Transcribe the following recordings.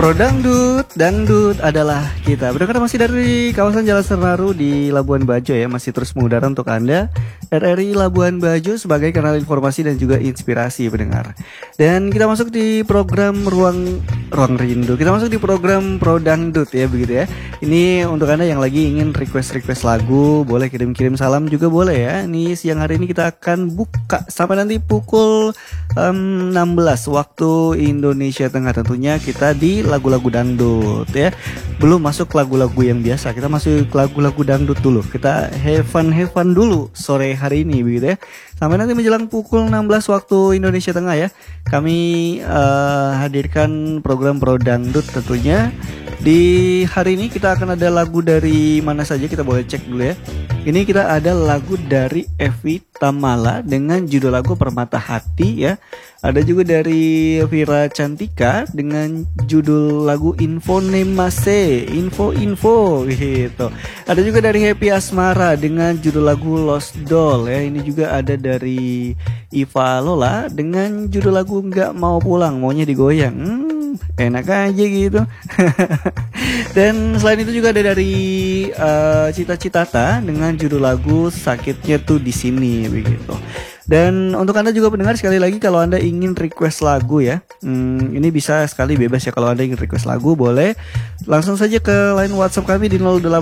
Dangdut adalah kita. Berdekat masih dari kawasan Jalan Senaru di Labuan Bajo ya, masih terus mengudara untuk Anda. RRI Labuan Bajo sebagai kanal informasi dan juga inspirasi pendengar. Dan kita masuk di program Ruang Rindu. Kita masuk di program Pro Dangdut ya, begitu ya. Ini untuk Anda yang lagi ingin request lagu, boleh kirim-kirim salam juga boleh ya. Ini siang hari ini kita akan buka sampai nanti pukul 16 waktu Indonesia Tengah. Tentunya kita di lagu-lagu dangdut ya. Belum masuk lagu-lagu yang biasa. Kita masuk lagu-lagu dangdut dulu. Kita have fun dulu sore hari ini begitu ya. Sampai nanti menjelang pukul 16 waktu Indonesia Tengah ya. Kami hadirkan program Pro Dangdut tentunya. Di hari ini kita akan ada lagu dari mana saja, kita boleh cek dulu ya. Ini kita ada lagu dari Evi Tamala dengan judul lagu Permata Hati ya. Ada juga dari Vira Cantika dengan judul lagu Info Nemase, info gitu. Ada juga dari Happy Asmara dengan judul lagu Lost Doll ya. Ini juga ada dari Iva Lola dengan judul lagu Nggak Mau Pulang, Maunya Digoyang. Enak aja gitu. Dan selain itu juga ada dari Cita Citata dengan judul lagu Sakitnya Tuh di Sini begitu. Dan untuk Anda juga pendengar, sekali lagi kalau Anda ingin request lagu ya, ini bisa sekali bebas ya. Kalau Anda ingin request lagu boleh langsung saja ke line WhatsApp kami di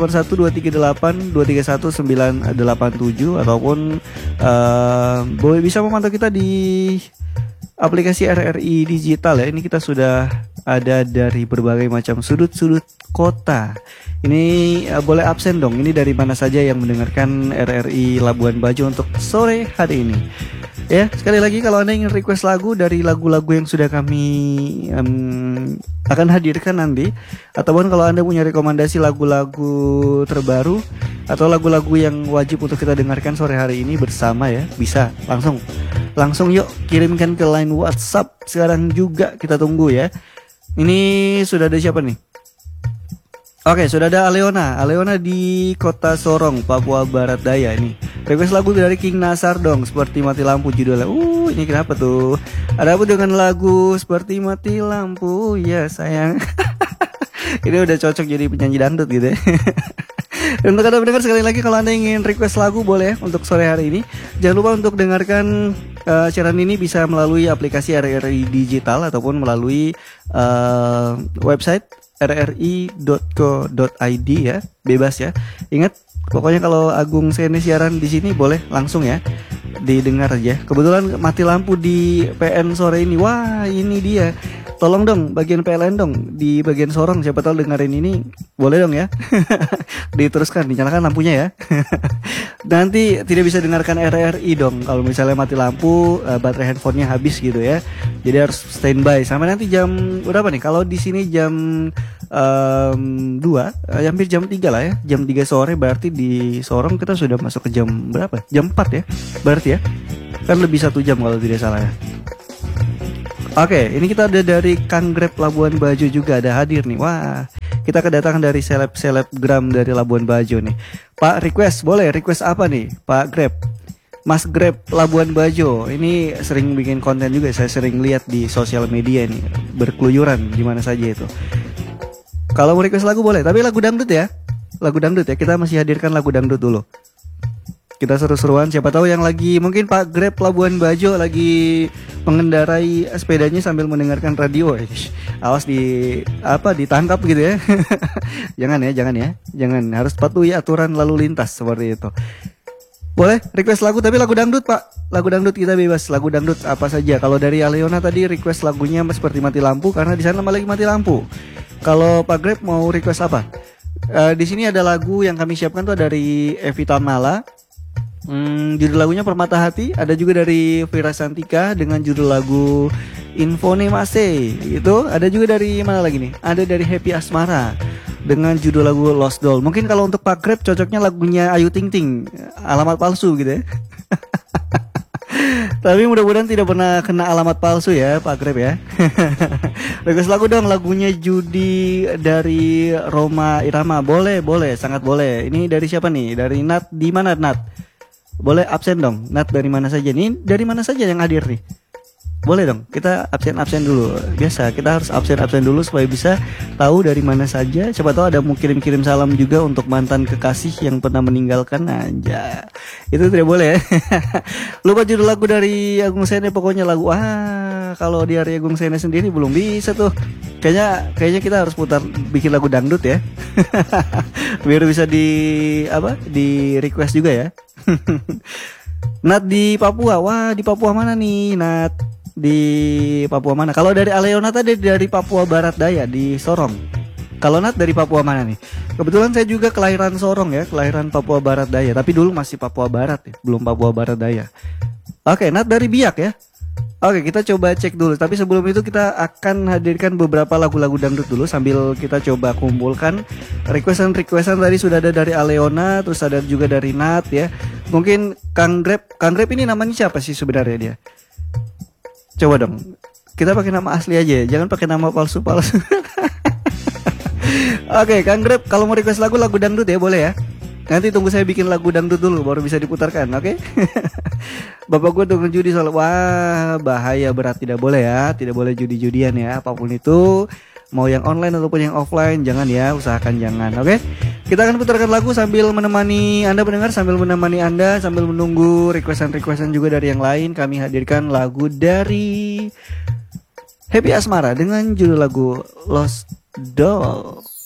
081238231987 ataupun boleh bisa memantau kita di aplikasi RRI Digital ya. Ini kita sudah ada dari berbagai macam sudut-sudut kota. Ini boleh absen dong. Ini dari mana saja yang mendengarkan RRI Labuan Bajo untuk sore hari ini. Ya, sekali lagi kalau Anda ingin request lagu dari lagu-lagu yang sudah kami akan hadirkan nanti, ataupun kalau Anda punya rekomendasi lagu-lagu terbaru atau lagu-lagu yang wajib untuk kita dengarkan sore hari ini bersama ya, bisa langsung yuk kirimkan ke line WhatsApp sekarang juga, kita tunggu ya. Ini sudah ada siapa nih? Oke, sudah ada Aleona di Kota Sorong, Papua Barat Daya ini. Request lagu dari King Nasar dong, Seperti Mati Lampu judulnya. Ini kenapa tuh? Ada apa dengan lagu Seperti Mati Lampu? Ya sayang. Ini udah cocok jadi penyanyi dangdut gitu ya. Dan untuk Anda mendengar, sekali lagi kalau Anda ingin request lagu boleh ya, untuk sore hari ini. Jangan lupa untuk dengarkan siaran ini bisa melalui aplikasi RRI Digital ataupun melalui website rri.co.id ya, bebas ya. Ingat, pokoknya kalau Agung Sene siaran di sini boleh langsung ya didengar aja. Kebetulan mati lampu di PN sore ini. Wah, ini dia. Tolong dong bagian PLN dong di bagian Sorong, siapa tahu dengerin ini, boleh dong ya. Diteruskan, dinyalakan lampunya ya. Nanti tidak bisa dengarkan RRI dong kalau misalnya mati lampu, baterai handphonenya habis gitu ya. Jadi harus standby sampai nanti jam berapa nih? Kalau di sini jam 2, hampir jam 3 lah ya. Jam 3 sore berarti di Sorong kita sudah masuk ke jam berapa? Jam 4 ya. Berarti ya. Kan lebih 1 jam kalau tidak salah ya. Oke, ini kita ada dari Kang Grab Labuan Bajo juga ada hadir nih. Wah, kita kedatangan dari selebgram dari Labuan Bajo nih. Pak, request boleh, request apa nih Pak Grab? Mas Grab Labuan Bajo ini sering bikin konten juga, saya sering lihat di sosial media nih, berkeluyuran di mana saja itu. Kalau mau request lagu boleh, tapi lagu dangdut ya. Lagu dangdut ya, kita masih hadirkan lagu dangdut dulu. Kita seru-seruan, siapa tahu yang lagi mungkin Pak Grab Labuan Bajo lagi mengendarai sepedanya sambil mendengarkan radio. Awas ditangkap gitu ya. Jangan harus patuhi aturan lalu lintas seperti itu. Boleh request lagu, tapi lagu dangdut Pak. Lagu dangdut kita bebas, lagu dangdut apa saja. Kalau dari Aleona tadi request lagunya Seperti Mati Lampu karena di sana lagi mati lampu. Kalau Pak Grab mau request apa? Di sini ada lagu yang kami siapkan tuh dari Evi Tamala. Judul lagunya Permata Hati. Ada juga dari Vira Santika dengan judul lagu Info Nemase. Itu ada juga dari mana lagi nih? Ada dari Happy Asmara dengan judul lagu Lost Doll. Mungkin kalau untuk Pak Grab cocoknya lagunya Ayu Ting Ting, Alamat Palsu gitu ya. Tapi mudah-mudahan tidak pernah kena alamat palsu ya Pak Grab ya. Request lagu dong, lagunya Judi dari Roma Irama. Boleh, sangat boleh. Ini dari siapa nih? Dari Nat. Di mana Nat? Boleh absen dong. Nat dari mana saja? Nih dari mana saja yang hadir nih? Boleh dong, kita absen dulu. Biasa, kita harus absen dulu supaya bisa tahu dari mana saja. Siapa tahu ada mau kirim-kirim salam juga untuk mantan kekasih yang pernah meninggalkan aja. Itu tidak boleh ya. Lupa judul lagu dari Agung Sene, pokoknya lagu. Kalau di Ari Agung Sene sendiri belum bisa tuh. Kayaknya kita harus putar bikin lagu dangdut ya. Biar bisa di request juga ya. Nat di Papua. Wah, di Papua mana nih, Nat? Di Papua mana? Kalau dari Aleona tadi dari Papua Barat Daya di Sorong. Kalau Nat dari Papua mana nih? Kebetulan saya juga kelahiran Sorong ya, kelahiran Papua Barat Daya. Tapi dulu masih Papua Barat ya, belum Papua Barat Daya. Oke, Nat dari Biak ya. Oke, kita coba cek dulu. Tapi sebelum itu kita akan hadirkan beberapa lagu-lagu dangdut dulu sambil kita coba kumpulkan requestan tadi sudah ada dari Aleona, terus ada juga dari Nat ya. Mungkin Kang Grab ini namanya siapa sih sebenarnya dia? Coba dong, kita pakai nama asli aja ya, jangan pakai nama palsu-palsu. Oke, Kang Grab, kalau mau request lagu dangdut ya boleh ya. Nanti tunggu saya bikin lagu dangdut dulu baru bisa diputarkan, oke? Bapak gue tuh ngejudi soal, wah bahaya berat, tidak boleh ya, tidak boleh judi-judian ya, apapun itu. Mau yang online ataupun yang offline, jangan ya, usahakan jangan, oke? Kita akan putarkan lagu sambil menemani Anda pendengar, sambil menunggu requestan juga dari yang lain. Kami hadirkan lagu dari Happy Asmara dengan judul lagu Lost Doll.